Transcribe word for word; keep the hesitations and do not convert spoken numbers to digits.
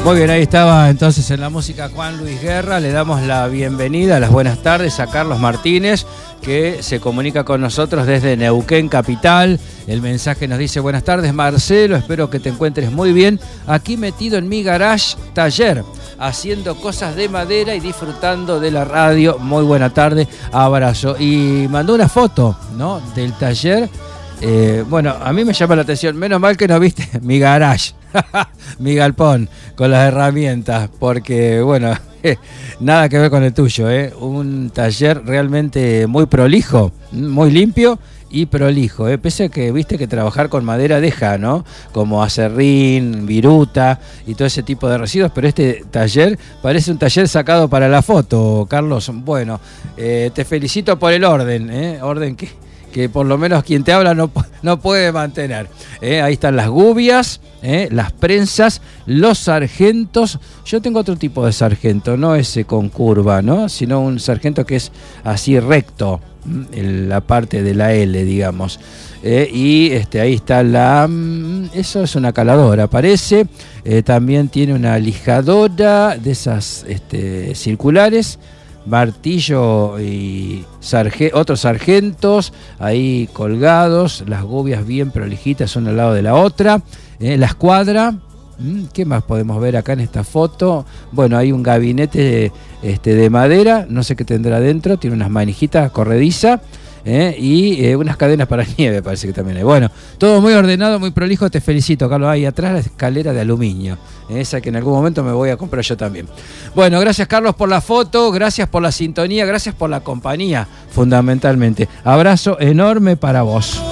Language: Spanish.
Muy bien, ahí estaba entonces en la música Juan Luis Guerra. Le damos la bienvenida, las buenas tardes a Carlos Martínez, que se comunica con nosotros desde Neuquén Capital. El mensaje nos dice: buenas tardes Marcelo, espero que te encuentres muy bien. Aquí metido en mi garage taller, haciendo cosas de madera y disfrutando de la radio. Muy buena tarde, abrazo. Y mandó una foto, ¿no?, del taller. Eh, bueno, a mí me llama la atención, menos mal que no viste mi garage, mi galpón con las herramientas, porque bueno, nada que ver con el tuyo, ¿eh? Un taller realmente muy prolijo, muy limpio y prolijo, ¿eh? Pese a que viste que trabajar con madera deja, ¿no?, como acerrín, viruta y todo ese tipo de residuos, pero este taller parece un taller sacado para la foto, Carlos. Bueno, eh, te felicito por el orden, ¿eh? Orden que... que por lo menos quien te habla no, no puede mantener. ¿eh? Ahí están las gubias, ¿eh? las prensas, los sargentos. Yo tengo otro tipo de sargento, no ese con curva, ¿no?, sino un sargento que es así recto, en la parte de la L, digamos. ¿eh? Y este, ahí está la... Eso es una caladora, parece. Eh, también tiene una lijadora de esas este, circulares. Martillo y sarge- otros sargentos ahí colgados, las gubias bien prolijitas una al lado de la otra, eh, la escuadra. ¿Qué más podemos ver acá en esta foto? Bueno, hay un gabinete este, de madera, no sé qué tendrá dentro, tiene unas manijitas corrediza, ¿eh? y eh, unas cadenas para nieve parece que también hay. Bueno, todo muy ordenado, muy prolijo, te felicito, Carlos. Ahí atrás la escalera de aluminio, ¿eh? esa que en algún momento me voy a comprar yo también. Bueno, gracias Carlos por la foto, gracias por la sintonía, gracias por la compañía, fundamentalmente. Abrazo enorme para vos.